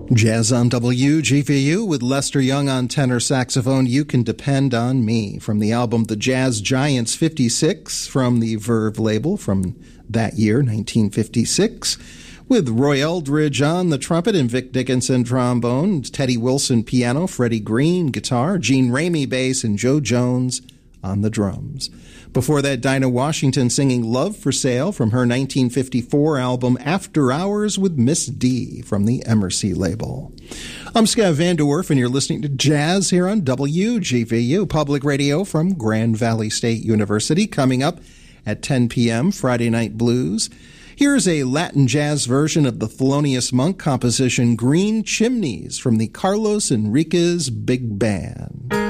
Jazz on WGVU with Lester Young on tenor saxophone, You Can Depend on Me, from the album The Jazz Giants 56 from the Verve label from that year, 1956, with Roy Eldridge on the trumpet and Vic Dickinson trombone, Teddy Wilson piano, Freddie Green guitar, Gene Ramey bass, and Joe Jones on the drums. Before that, Dinah Washington singing Love for Sale from her 1954 album After Hours with Miss D from the Emersy label. I'm Scott Van Der Werf, and you're listening to Jazz here on WGVU Public Radio from Grand Valley State University. Coming up at 10 p.m., Friday Night Blues. Here's a Latin jazz version of the Thelonious Monk composition Green Chimneys from the Carlos Enriquez Big Band.